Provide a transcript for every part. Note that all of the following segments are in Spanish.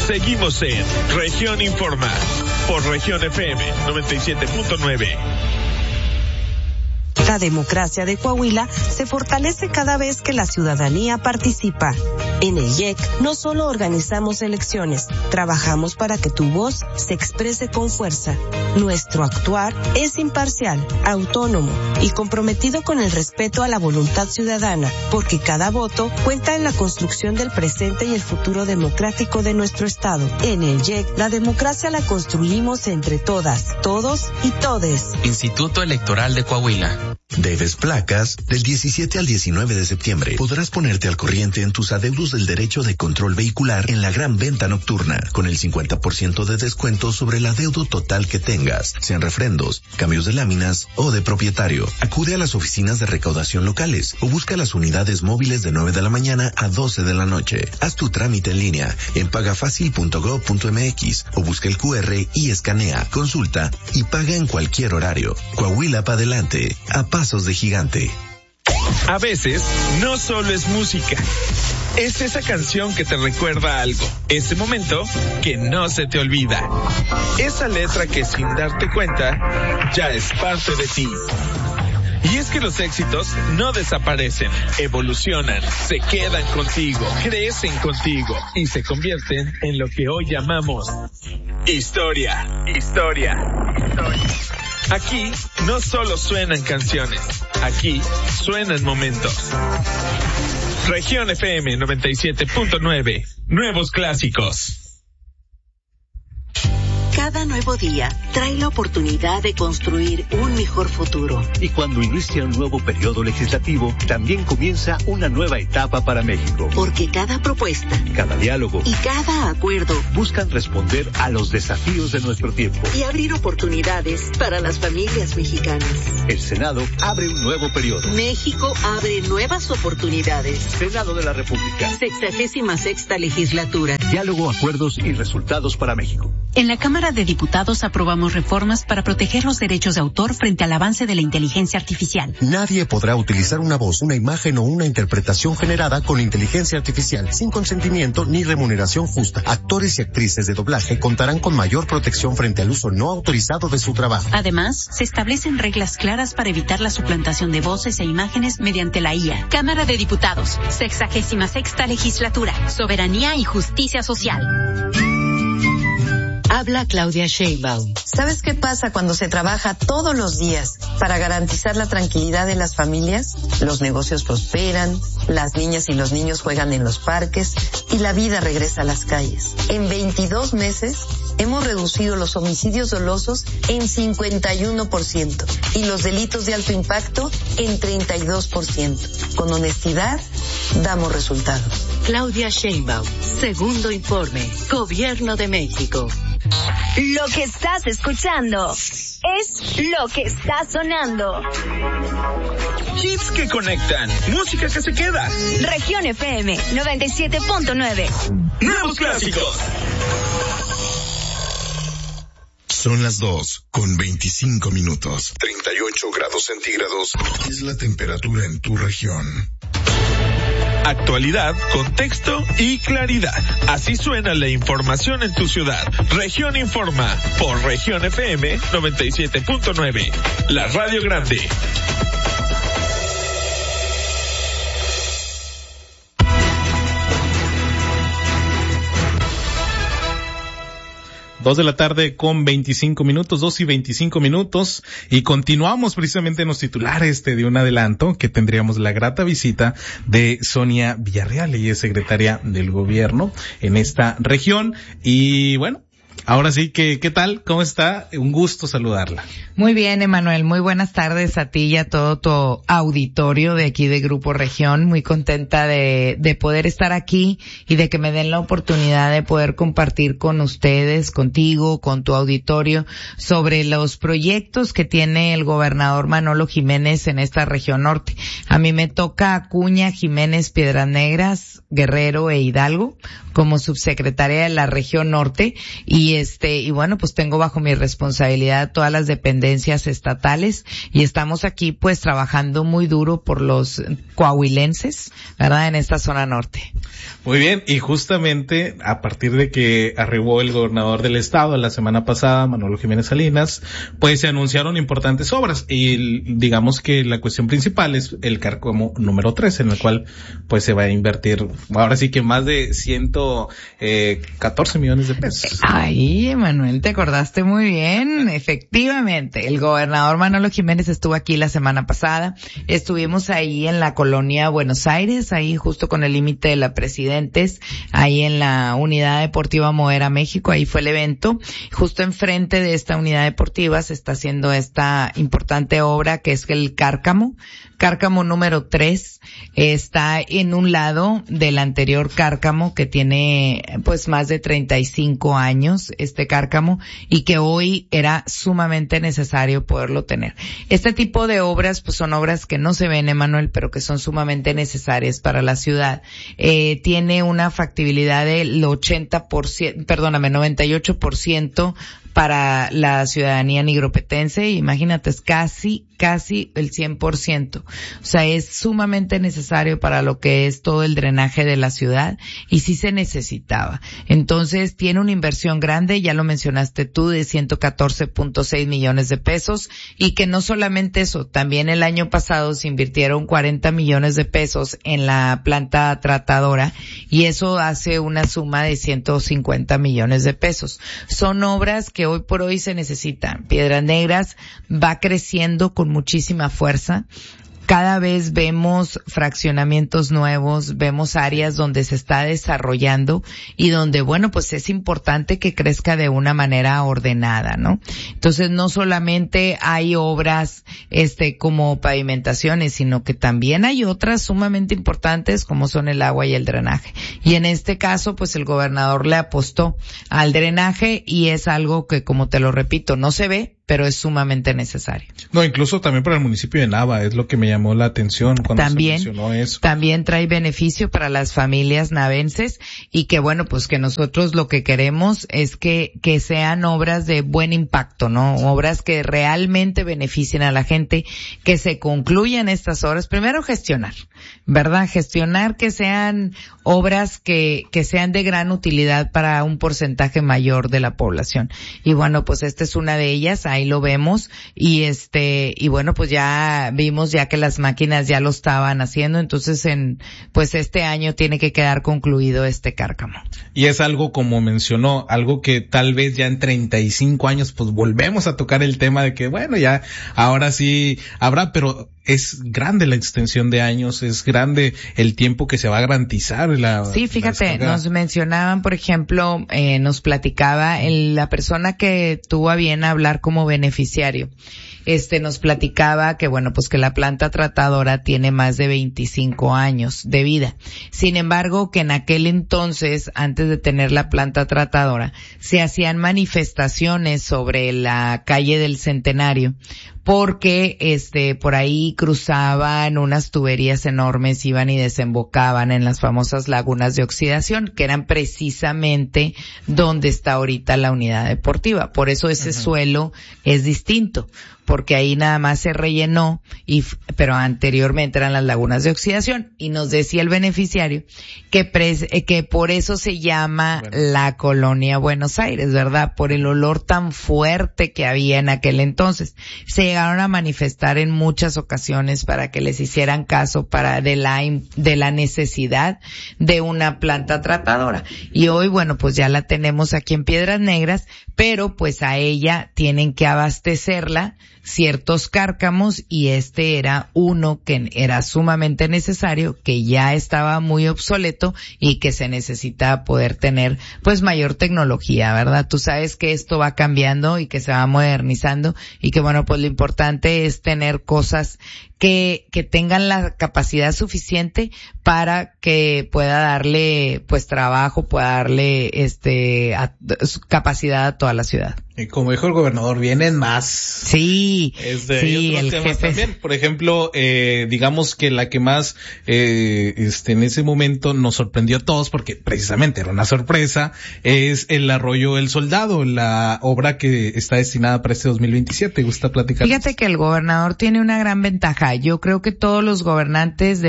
Seguimos en Región Informa por Región FM 97.9. La democracia de Coahuila se fortalece cada vez que la ciudadanía participa. En el IEC no solo organizamos elecciones, trabajamos para que tu voz se exprese con fuerza. Nuestro actuar es imparcial, autónomo y comprometido con el respeto a la voluntad ciudadana, porque cada voto cuenta en la construcción del presente y el futuro democrático de nuestro Estado. En el IEC, la democracia la construimos entre todas, todos y todes. Instituto Electoral de Coahuila. Debes placas. Del 17 al 19 de septiembre podrás ponerte al corriente en tus adeudos del derecho de control vehicular en la gran venta nocturna, con el 50% de descuento sobre el adeudo total que tengas, sean refrendos, cambios de láminas o de propietario. Acude a las oficinas de recaudación locales o busca las unidades móviles de 9 de la mañana a 12 de la noche. Haz tu trámite en línea en pagafacil.gov.mx o busca el QR y escanea, consulta y paga en cualquier horario. Coahuila pa' adelante, a pasos de gigante. A veces, no solo es música. Es esa canción que te recuerda algo. Ese momento que no se te olvida. Esa letra que sin darte cuenta, ya es parte de ti. Y es que los éxitos no desaparecen, evolucionan, se quedan contigo, crecen contigo y se convierten en lo que hoy llamamos historia. Aquí no solo suenan canciones, aquí suenan momentos. Región FM 97.9, nuevos clásicos. Cada nuevo día trae la oportunidad de construir un mejor futuro. Y cuando inicia un nuevo periodo legislativo, también comienza una nueva etapa para México. Porque cada propuesta, cada diálogo y cada acuerdo buscan responder a los desafíos de nuestro tiempo y abrir oportunidades para las familias mexicanas. El Senado abre un nuevo periodo. México abre nuevas oportunidades. Senado de la República. 66ª legislatura. Diálogo, acuerdos y resultados para México. En la Cámara de Diputados aprobamos reformas para proteger los derechos de autor frente al avance de la inteligencia artificial. Nadie podrá utilizar una voz, una imagen o una interpretación generada con inteligencia artificial sin consentimiento ni remuneración justa. Actores y actrices de doblaje contarán con mayor protección frente al uso no autorizado de su trabajo. Además, se establecen reglas claras para evitar la suplantación de voces e imágenes mediante la IA. Cámara de Diputados, 66ª legislatura, soberanía y justicia social. Habla Claudia Sheinbaum. ¿Sabes qué pasa cuando se trabaja todos los días para garantizar la tranquilidad de las familias? Los negocios prosperan, las niñas y los niños juegan en los parques y la vida regresa a las calles. En 22 meses hemos reducido los homicidios dolosos en 51% y los delitos de alto impacto en 32%. Con honestidad, damos resultados. Claudia Sheinbaum, segundo informe, Gobierno de México. Lo que estás escuchando es lo que está sonando. Hits que conectan, música que se queda. Región FM 97.9. Nuevos clásicos. Son las 2:25. 38 grados centígrados es la temperatura en tu región. Actualidad, contexto y claridad. Así suena la información en tu ciudad. Región Informa por Región FM 97.9. La Radio Grande. Dos de la tarde con 25 minutos, 2:25, y continuamos precisamente en los titulares de un adelanto que tendríamos la grata visita de Sonia Villarreal, ella es secretaria del gobierno en esta región, y bueno, ahora sí que, ¿qué tal? ¿Cómo está? Un gusto saludarla. Muy bien, Emanuel, muy buenas tardes a ti y a todo tu auditorio de aquí de Grupo Región. Muy contenta de poder estar aquí y de que me den la oportunidad de poder compartir con ustedes, contigo, con tu auditorio, sobre los proyectos que tiene el gobernador Manolo Jiménez en esta región norte. A mí me toca Acuña, Jiménez, Piedras Negras, Guerrero e Hidalgo como subsecretaria de la región norte, y y bueno, pues tengo bajo mi responsabilidad todas las dependencias estatales y estamos aquí pues trabajando muy duro por los coahuilenses, ¿verdad? En esta zona norte. Muy bien, y justamente a partir de que arribó el gobernador del estado la semana pasada, Manolo Jiménez Salinas, pues se anunciaron importantes obras y digamos que la cuestión principal es el Cárcamo número 3, en el cual pues se va a invertir ahora sí que más de 114 millones de pesos. Ay, Manuel, te acordaste muy bien. Efectivamente, el gobernador Manolo Jiménez estuvo aquí la semana pasada. Estuvimos ahí en la colonia Buenos Aires, ahí justo con el límite de la Presidentes, ahí en la Unidad Deportiva Moera México, ahí fue el evento. Justo enfrente de esta unidad deportiva se está haciendo esta importante obra que es el Cárcamo número 3, está en un lado del anterior Cárcamo que tiene pues más de 35 años, este Cárcamo, y que hoy era sumamente necesario poderlo tener. Este tipo de obras pues son obras que no se ven, Emanuel, pero que son sumamente necesarias para la ciudad. Tiene una factibilidad del 98% para la ciudadanía nigropetense. Imagínate, es casi el 100%. O sea, es sumamente necesario para lo que es todo el drenaje de la ciudad y sí se necesitaba. Entonces, tiene una inversión grande, ya lo mencionaste tú, de 114.6 millones de pesos, y que no solamente eso, también el año pasado se invirtieron 40 millones de pesos en la planta tratadora y eso hace una suma de 150 millones de pesos. Son obras que hoy por hoy se necesitan. Piedras Negras va creciendo con muchísima fuerza. Cada vez vemos fraccionamientos nuevos, vemos áreas donde se está desarrollando y donde, bueno, pues es importante que crezca de una manera ordenada, ¿no? Entonces, no solamente hay obras, como pavimentaciones, sino que también hay otras sumamente importantes como son el agua y el drenaje. Y en este caso, pues el gobernador le apostó al drenaje y es algo que, como te lo repito, no se ve, pero es sumamente necesario. No, incluso también para el municipio de Nava, es lo que me llamó la atención cuando se mencionó eso. También trae beneficio para las familias navenses y que bueno, pues que nosotros lo que queremos es que sean obras de buen impacto, ¿no? Obras que realmente beneficien a la gente, que se concluyan estas obras. Primero gestionar, ¿verdad? Gestionar que sean obras que sean de gran utilidad para un porcentaje mayor de la población. Y bueno, pues esta es una de ellas. Ahí lo vemos y bueno, pues ya vimos ya que las máquinas ya lo estaban haciendo, entonces pues este año tiene que quedar concluido este Cárcamo. Y es algo, como mencionó, algo que tal vez ya en 35 años pues volvemos a tocar el tema de que bueno, ya ahora sí habrá, pero es grande la extensión de años, es grande el tiempo que se va a garantizar Sí, fíjate, nos mencionaban, por ejemplo, nos platicaba la persona que tuvo a bien hablar como beneficiario. Nos platicaba que bueno, pues que la planta tratadora tiene más de 25 años de vida. Sin embargo, que en aquel entonces, antes de tener la planta tratadora, se hacían manifestaciones sobre la calle del Centenario, porque por ahí cruzaban unas tuberías enormes, iban y desembocaban en las famosas lagunas de oxidación, que eran precisamente donde está ahorita la unidad deportiva. Por eso ese suelo es distinto, porque ahí nada más se rellenó, pero anteriormente eran las lagunas de oxidación, y nos decía el beneficiario que por eso se llama la colonia Buenos Aires, ¿verdad? Por el olor tan fuerte que había en aquel entonces. Se llegaron a manifestar en muchas ocasiones para que les hicieran caso de la necesidad de una planta tratadora. Y hoy, bueno, pues ya la tenemos aquí en Piedras Negras, pero pues a ella tienen que abastecerla ciertos cárcamos y era uno que era sumamente necesario, que ya estaba muy obsoleto y que se necesita poder tener pues mayor tecnología, ¿verdad? Tú sabes que esto va cambiando y que se va modernizando y que bueno, pues lo importante es tener cosas que tengan la capacidad suficiente para que pueda darle pues trabajo, pueda darle capacidad a toda la ciudad. Y como dijo el gobernador, vienen más. Sí, sí, el jefe también. Por ejemplo, digamos que la que más, en ese momento nos sorprendió a todos, porque precisamente era una sorpresa, es el Arroyo El Soldado, la obra que está destinada para este 2027. ¿Gusta platicar? Fíjate que el gobernador tiene una gran ventaja. Yo creo que todos los gobernantes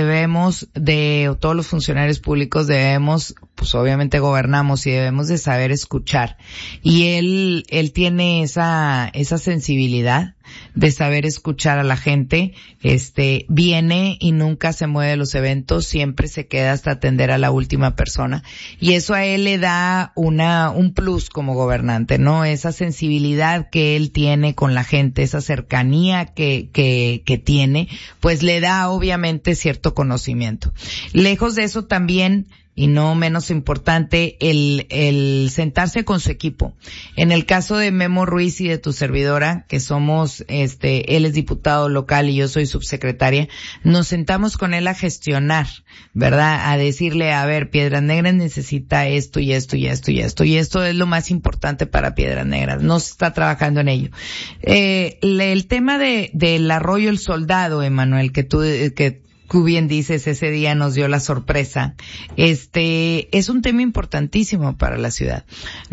o todos los funcionarios públicos debemos, pues obviamente gobernamos y debemos de saber escuchar. Y él tiene esa sensibilidad de saber escuchar a la gente, viene y nunca se mueve de los eventos, siempre se queda hasta atender a la última persona, y eso a él le da un plus como gobernante, ¿no? Esa sensibilidad que él tiene con la gente, esa cercanía que tiene, pues le da obviamente cierto conocimiento. Lejos de eso también, y no menos importante, el sentarse con su equipo. En el caso de Memo Ruiz y de tu servidora, que somos, él es diputado local y yo soy subsecretaria, nos sentamos con él a gestionar, ¿verdad? A decirle, a ver, Piedras Negras necesita esto y esto y esto y esto, y esto es lo más importante para Piedras Negras. No se está trabajando en ello. El tema del Arroyo El Soldado, Emanuel, que tú bien dices, ese día nos dio la sorpresa. Es un tema importantísimo para la ciudad.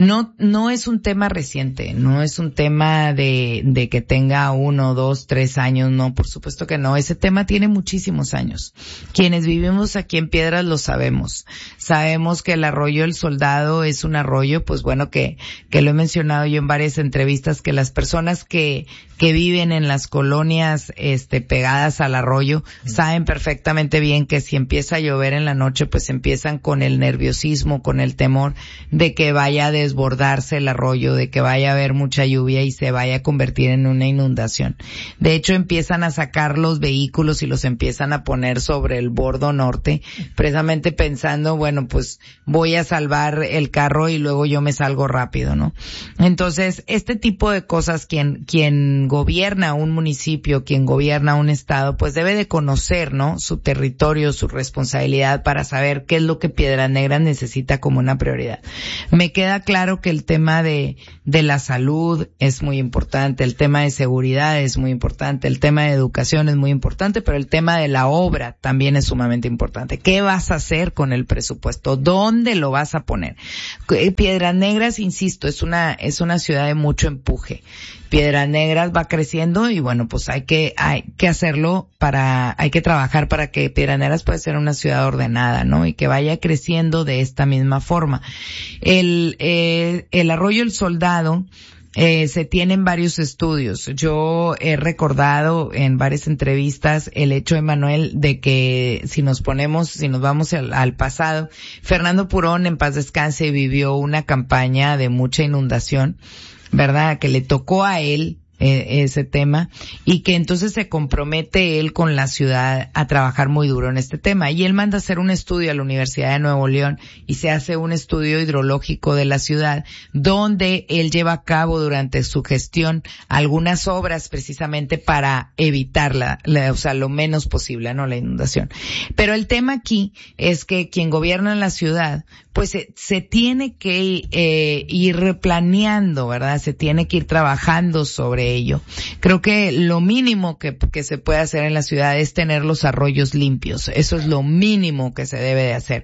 No es un tema reciente, no es un tema de que tenga 1, 2, 3 años, no, por supuesto que no. Ese tema tiene muchísimos años. Quienes vivimos aquí en Piedras lo sabemos. Sabemos que el Arroyo El Soldado es un arroyo, pues bueno, que lo he mencionado yo en varias entrevistas, que las personas que viven en las colonias, pegadas al arroyo, saben perfectamente bien que si empieza a llover en la noche, pues empiezan con el nerviosismo, con el temor de que vaya a desbordarse el arroyo, de que vaya a haber mucha lluvia y se vaya a convertir en una inundación. De hecho, empiezan a sacar los vehículos y los empiezan a poner sobre el bordo norte, precisamente pensando, bueno, pues voy a salvar el carro y luego yo me salgo rápido, ¿no? Entonces, este tipo de cosas, quien gobierna un municipio, quien gobierna un estado, pues debe de conocer, ¿no?, su territorio, su responsabilidad, para saber qué es lo que Piedras Negras necesita como una prioridad. Me queda claro que el tema de la salud es muy importante, el tema de seguridad es muy importante, el tema de educación es muy importante, pero el tema de la obra también es sumamente importante. ¿Qué vas a hacer con el presupuesto? ¿Dónde lo vas a poner? Piedras Negras, insisto, es una ciudad de mucho empuje. Piedras Negras va creciendo y bueno, pues hay que hacerlo hay que trabajar para que Piedras Negras pueda ser una ciudad ordenada, ¿no? Y que vaya creciendo de esta misma forma. El Arroyo El Soldado, se tienen varios estudios. Yo he recordado en varias entrevistas el hecho, Emanuel, de que si nos vamos al pasado, Fernando Purón, en paz descanse, vivió una campaña de mucha inundación, ¿verdad?, que le tocó a él ese tema, y que entonces se compromete él con la ciudad a trabajar muy duro en este tema, y él manda a hacer un estudio a la Universidad de Nuevo León y se hace un estudio hidrológico de la ciudad, donde él lleva a cabo durante su gestión algunas obras precisamente para evitar lo menos posible, ¿no?, la inundación. Pero el tema aquí es que quien gobierna la ciudad, pues se tiene que ir planeando, ¿verdad? Se tiene que ir trabajando sobre ello. Creo que lo mínimo que se puede hacer en la ciudad es tener los arroyos limpios. Eso es lo mínimo que se debe de hacer.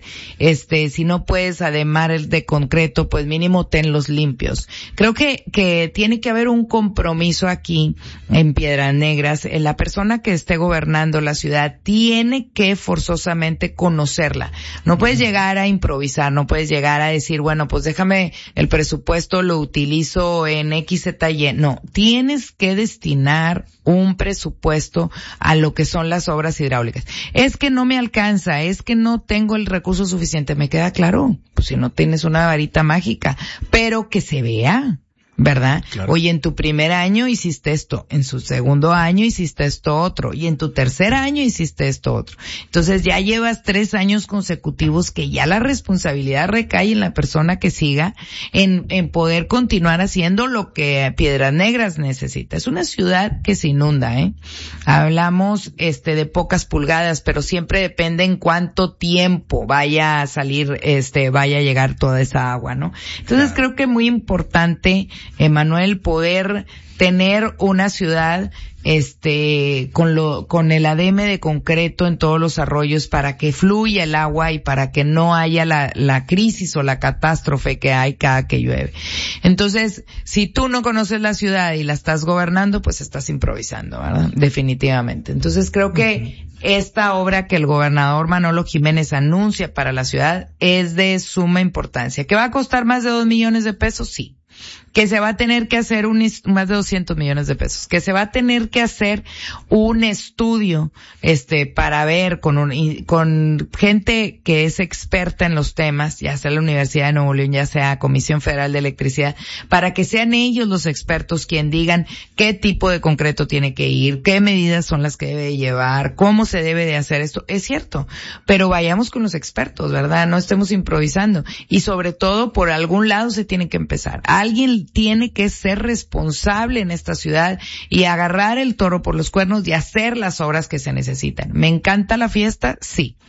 Si no puedes además de concreto, pues mínimo tenlos limpios. Creo que tiene que haber un compromiso aquí en Piedras Negras. La persona que esté gobernando la ciudad tiene que forzosamente conocerla. No puedes llegar a improvisar, no puedes llegar a decir, bueno, pues déjame el presupuesto, lo utilizo en X, Z, Y. No, tienes que destinar un presupuesto a lo que son las obras hidráulicas. Es que no me alcanza, es que no tengo el recurso suficiente. Me queda claro, pues si no tienes una varita mágica, pero que se vea. ¿verdad? Claro. Oye, en tu primer año hiciste esto, en su segundo año hiciste esto otro, y en tu tercer año hiciste esto otro. Entonces ya llevas 3 años consecutivos que ya la responsabilidad recae en la persona que siga en poder continuar haciendo lo que Piedras Negras necesita. Es una ciudad que se inunda, Hablamos, de pocas pulgadas, pero siempre depende en cuánto tiempo vaya a salir, vaya a llegar toda esa agua, ¿no? Entonces creo que es muy importante, Emanuel, poder tener una ciudad con el ADM de concreto en todos los arroyos para que fluya el agua y para que no haya la crisis o la catástrofe que hay cada que llueve. Entonces, si tú no conoces la ciudad y la estás gobernando, pues estás improvisando, ¿verdad? Definitivamente. Entonces creo que esta obra que el gobernador Manolo Jiménez anuncia para la ciudad es de suma importancia. ¿Que va a costar más de 2 millones de pesos? Sí. Que se va a tener que hacer más de 200 millones de pesos, que se va a tener que hacer un estudio, para ver con gente que es experta en los temas, ya sea la Universidad de Nuevo León, ya sea Comisión Federal de Electricidad, para que sean ellos los expertos quien digan qué tipo de concreto tiene que ir, qué medidas son las que debe llevar, cómo se debe de hacer esto. Es cierto, pero vayamos con los expertos, ¿verdad? No estemos improvisando. Y sobre todo, por algún lado se tiene que empezar. Alguien tiene que ser responsable en esta ciudad y agarrar el toro por los cuernos y hacer las obras que se necesitan. ¿Me encanta la fiesta? Sí.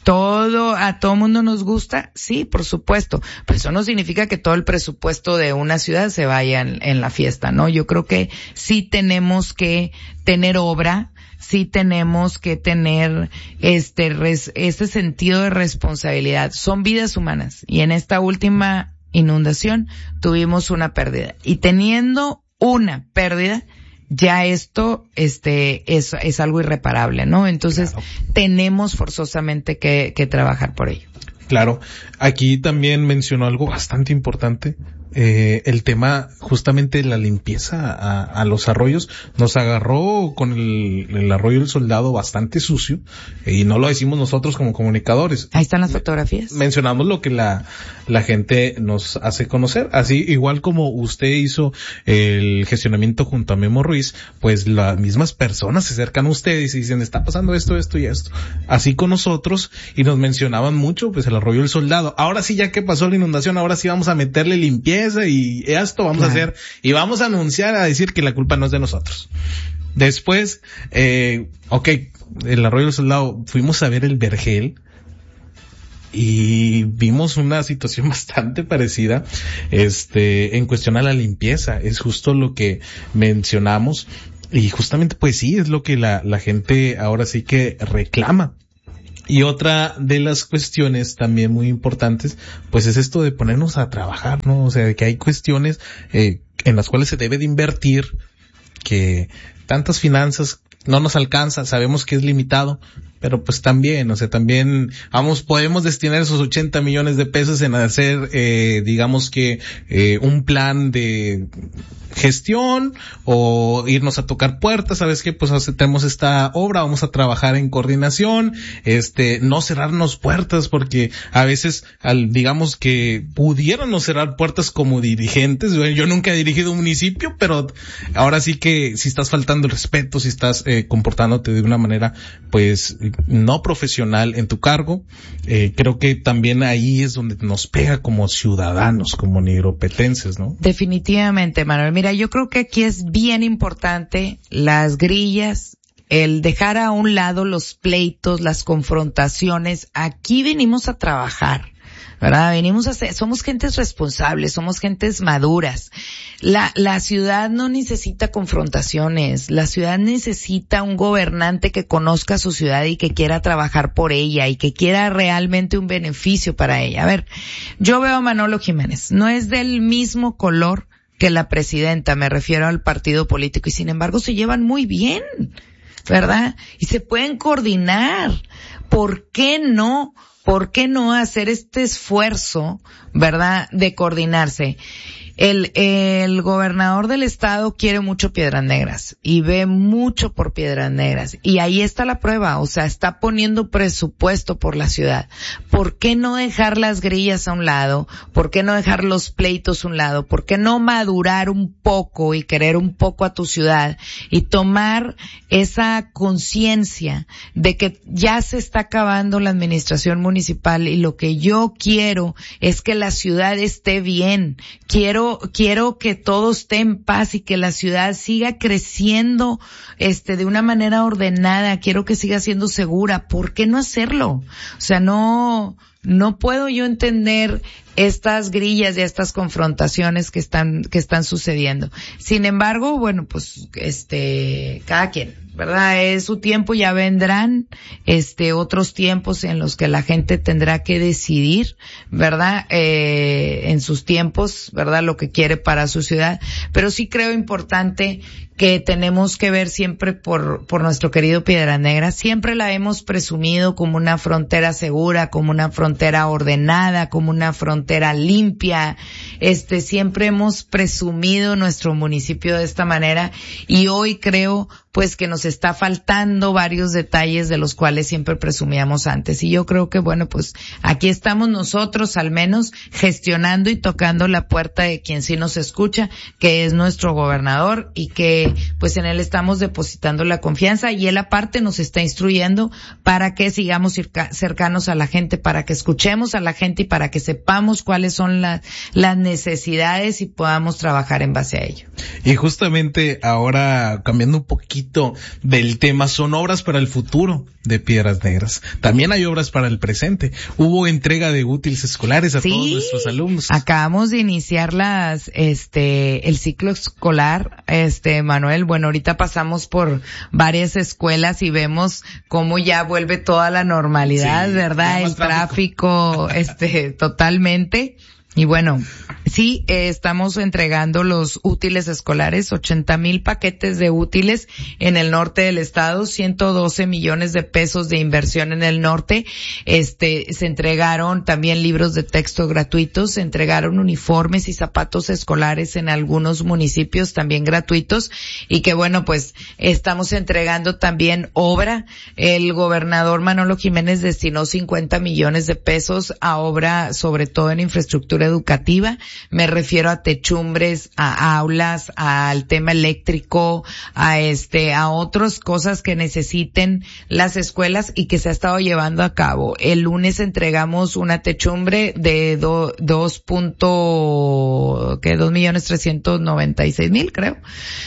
¿A todo mundo nos gusta? Sí, por supuesto. Pero eso no significa que todo el presupuesto de una ciudad se vaya en la fiesta, ¿no? Yo creo que sí tenemos que tener obra, sí tenemos que tener este sentido de responsabilidad. Son vidas humanas. Y en esta última inundación tuvimos una pérdida, y teniendo una pérdida ya esto es algo irreparable, ¿no? Entonces tenemos forzosamente que trabajar por ello. Claro, aquí también mencionó algo bastante importante, el tema justamente de la limpieza a los arroyos. Nos agarró con el arroyo del Soldado bastante sucio, y no lo decimos nosotros como comunicadores. Ahí están las fotografías. Mencionamos lo que la gente nos hace conocer, así igual como usted hizo el gestionamiento junto a Memo Ruiz, pues las mismas personas se acercan a ustedes y dicen, está pasando esto y esto. Así con nosotros, y nos mencionaban mucho, pues el arroyo del Soldado. Ahora sí, ya que pasó la inundación, ahora sí vamos a meterle limpieza y esto vamos a hacer, y vamos a anunciar, a decir que la culpa no es de nosotros. Después, el arroyo del Soldado, fuimos a ver el Vergel y vimos una situación bastante parecida, en cuestión a la limpieza. Es justo lo que mencionamos, y justamente pues sí, es lo que la gente ahora sí que reclama. Y otra de las cuestiones también muy importantes, pues es esto de ponernos a trabajar, ¿no? O sea, de que hay cuestiones en las cuales se debe de invertir, que tantas finanzas no nos alcanza, sabemos que es limitado, pero pues también, podemos destinar esos 80 millones de pesos en hacer, un plan de gestión, o irnos a tocar puertas. ¿Sabes qué? Pues tenemos esta obra, vamos a trabajar en coordinación, no cerrarnos puertas, porque a veces, que pudiéramos cerrar puertas como dirigentes. Yo nunca he dirigido un municipio, pero ahora sí que si estás faltando el respeto, si estás comportándote de una manera, pues, no profesional en tu cargo, creo que también ahí es donde nos pega como ciudadanos, como nigropetenses, ¿no? Definitivamente, Manuel. Mira, yo creo que aquí es bien importante las grillas, el dejar a un lado los pleitos, las confrontaciones. Aquí venimos a trabajar, ¿verdad? Somos gentes responsables, somos gentes maduras. La ciudad no necesita confrontaciones, la ciudad necesita un gobernante que conozca su ciudad y que quiera trabajar por ella y que quiera realmente un beneficio para ella. A ver, yo veo a Manolo Jiménez, no es del mismo color que la presidenta, me refiero al partido político, y sin embargo se llevan muy bien, ¿verdad? Y se pueden coordinar. ¿Por qué no ¿por qué no hacer este esfuerzo, verdad, de coordinarse? El gobernador del estado quiere mucho Piedras Negras y ve mucho por Piedras Negras, y ahí está la prueba, o sea, está poniendo presupuesto por la ciudad. ¿Por qué no dejar las grillas a un lado? ¿Por qué no dejar los pleitos a un lado? ¿Por qué no madurar un poco y querer un poco a tu ciudad y tomar esa conciencia de que ya se está acabando la administración municipal, y lo que yo quiero es que la ciudad esté bien? Quiero que todo esté en paz y que la ciudad siga creciendo, de una manera ordenada. Quiero que siga siendo segura. ¿Por qué no hacerlo? O sea, no puedo yo entender estas grillas y estas confrontaciones que están sucediendo. Sin embargo, bueno, pues, cada quien, ¿verdad? Es su tiempo, ya vendrán, otros tiempos en los que la gente tendrá que decidir, ¿verdad? En sus tiempos, ¿verdad? Lo que quiere para su ciudad. Pero sí creo importante que tenemos que ver siempre por nuestro querido Piedras Negras. Siempre la hemos presumido como una frontera segura, como una frontera ordenada, como una frontera limpia. Siempre hemos presumido nuestro municipio de esta manera, y hoy creo pues que nos está faltando varios detalles de los cuales siempre presumíamos antes. Y yo creo que, bueno, pues aquí estamos nosotros al menos gestionando y tocando la puerta de quien sí nos escucha, que es nuestro gobernador, y que pues en él estamos depositando la confianza, y él aparte nos está instruyendo para que sigamos cercanos a la gente, para que escuchemos a la gente y para que sepamos cuáles son las necesidades y podamos trabajar en base a ello. Y justamente ahora, cambiando un poquito del tema, son obras para el futuro de Piedras Negras. También hay obras para el presente. Hubo entrega de útiles escolares a todos nuestros alumnos. Acabamos de iniciar el ciclo escolar, Manuel. Bueno, ahorita pasamos por varias escuelas y vemos cómo ya vuelve toda la normalidad, ¿verdad? El tráfico, totalmente. Y bueno, sí, estamos entregando los útiles escolares, 80,000 paquetes de útiles en el norte del estado, 112 millones de pesos de inversión en el norte. Se entregaron también libros de texto gratuitos, se entregaron uniformes y zapatos escolares en algunos municipios también gratuitos, y que bueno, pues estamos entregando también obra. El gobernador Manolo Jiménez destinó 50 millones de pesos a obra, sobre todo en infraestructura educativa. Me refiero a techumbres, a aulas, al tema eléctrico, a otras cosas que necesiten las escuelas y que se ha estado llevando a cabo. El lunes entregamos una techumbre de 2.396.000, creo.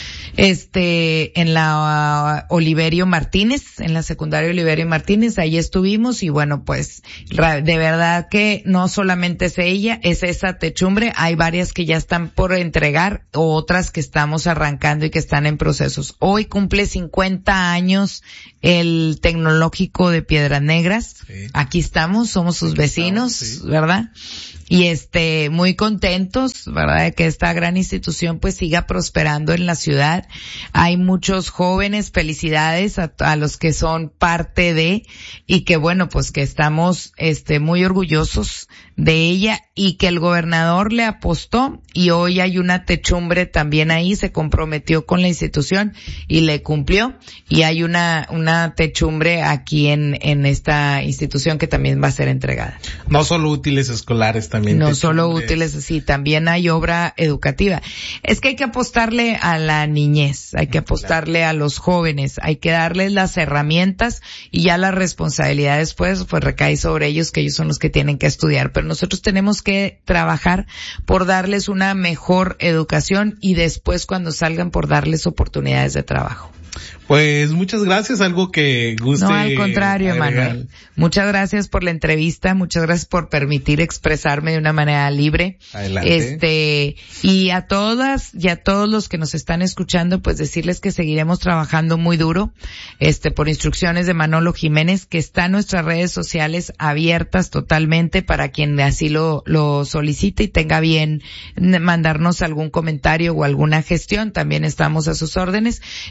En la Oliverio Martínez, en la secundaria Oliverio Martínez, ahí estuvimos, y bueno, pues, de verdad que no solamente es esa techumbre, hay varias que ya están por entregar, o otras que estamos arrancando y que están en procesos. Hoy cumple 50 años el Tecnológico de Piedras Negras. Sí. Aquí estamos, somos sus vecinos, sí, ¿verdad? Y muy contentos, ¿verdad?, de que esta gran institución pues siga prosperando en la ciudad. Hay muchos jóvenes, felicidades a los que son parte de, y que bueno, pues que estamos muy orgullosos de ella, y que el gobernador le apostó, y hoy hay una techumbre también ahí, se comprometió con la institución y le cumplió, y hay una techumbre aquí en esta institución que también va a ser entregada. No solo útiles escolares, también no solo útiles, sí, también hay obra educativa. Es que hay que apostarle a la niñez, hay que apostarle a los jóvenes, hay que darles las herramientas, y ya la responsabilidad después pues recae sobre ellos, que ellos son los que tienen que estudiar, pero nosotros tenemos que trabajar por darles una mejor educación, y después cuando salgan por darles oportunidades de trabajo. Pues muchas gracias, algo que guste. No, al contrario, Manuel. Muchas gracias por la entrevista, muchas gracias por permitir expresarme de una manera libre. Adelante. Y a todas y a todos los que nos están escuchando, pues decirles que seguiremos trabajando muy duro, por instrucciones de Manolo Jiménez, que están nuestras redes sociales abiertas totalmente para quien así lo solicite y tenga bien mandarnos algún comentario o alguna gestión. También estamos a sus órdenes, y un saludo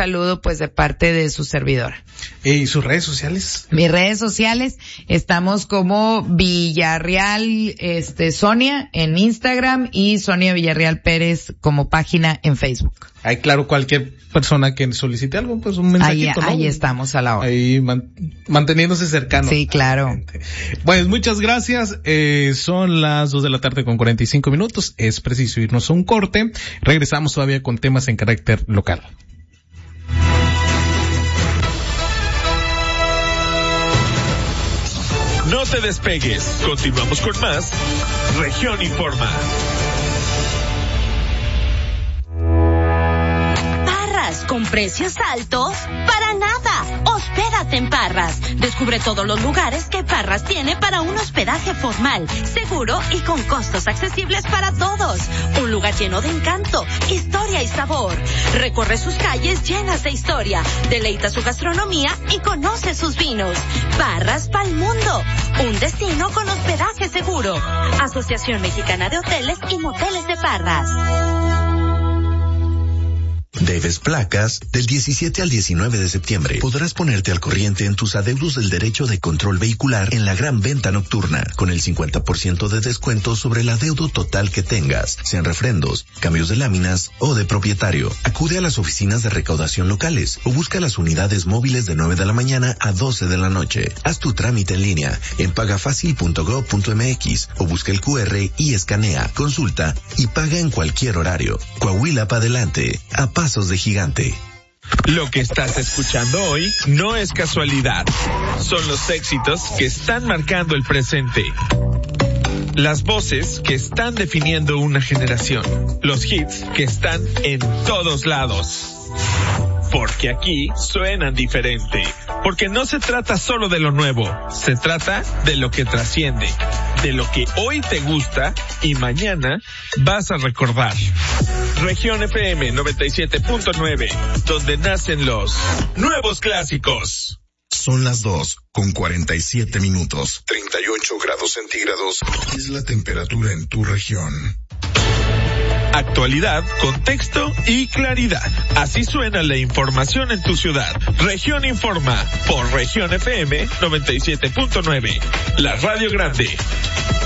saludo pues de parte de su servidora. ¿Y sus redes sociales? Mis redes sociales, estamos como Villarreal, Sonia en Instagram y Sonia Villarreal Pérez como página en Facebook. Ahí, claro, cualquier persona que solicite algo, pues un mensajito, ¿no? Ahí estamos a la hora. Ahí manteniéndose cercano. Sí, claro. Pues muchas gracias. Son las 2:45 p.m. Es preciso irnos a un corte. Regresamos todavía con temas en carácter local. No te despegues. Continuamos con más Región Informa. ¿Con precios altos? Para nada. Hospédate en Parras. Descubre todos los lugares que Parras tiene para un hospedaje formal, seguro y con costos accesibles para todos. Un lugar lleno de encanto, historia y sabor. Recorre sus calles llenas de historia, deleita su gastronomía y conoce sus vinos. Parras pa'l mundo. Un destino con hospedaje seguro. Asociación Mexicana de Hoteles y Moteles de Parras. Debes placas. Del 17 al 19 de septiembre podrás ponerte al corriente en tus adeudos del derecho de control vehicular en la gran venta nocturna, con el 50% de descuento sobre el adeudo total que tengas, sean refrendos, cambios de láminas o de propietario. Acude a las oficinas de recaudación locales o busca las unidades móviles de 9 de la mañana a 12 de la noche. Haz tu trámite en línea en pagafacil.gov.mx o busca el QR y escanea, consulta y paga en cualquier horario. Coahuila para adelante, a pasos de gigante. Lo que estás escuchando hoy no es casualidad. Son los éxitos que están marcando el presente. Las voces que están definiendo una generación. Los hits que están en todos lados. Porque aquí suenan diferente. Porque no se trata solo de lo nuevo. Se trata de lo que trasciende. De lo que hoy te gusta y mañana vas a recordar. Región FM 97.9, donde nacen los nuevos clásicos. Son las 2:47 p.m. 38 grados centígrados es la temperatura en tu región. Actualidad, contexto y claridad. Así suena la información en tu ciudad. Región Informa por Región FM 97.9, la Radio Grande.